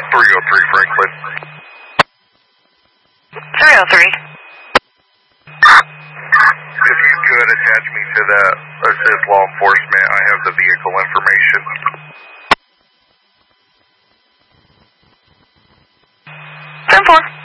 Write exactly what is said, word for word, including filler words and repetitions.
three oh three Franklin. three oh three. If you could attach me to that, assist law enforcement, I have the vehicle information. ten four.